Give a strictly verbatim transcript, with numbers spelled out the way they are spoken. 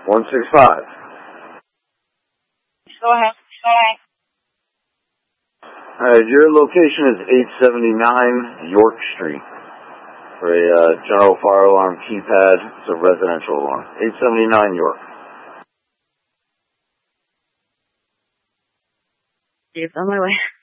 one six five. Go ahead. Go ahead. Alright, your location is eight seventy-nine York Street. For a uh, general fire alarm keypad. It's a residential alarm. eight seventy-nine York. It's on my way.